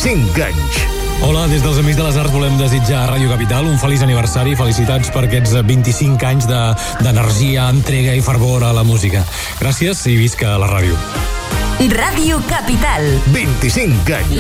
25 anys. Hola, des dels Amics de les Arts volem desitjar a Ràdio Capital un feliç aniversari, felicitats per aquests 25 anys d'energia, entrega i fervor a la música. Gràcies i visca la ràdio. Ràdio Capital. 25 anys.